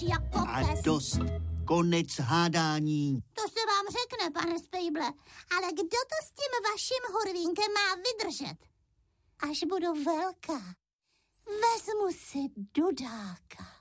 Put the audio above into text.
jako A pes. dost. Konec hádání. To se vám řekne, pane Spejble. Ale kdo to s tím vaším horvínkem má vydržet? Až budu velká, vezmu si Dudáka.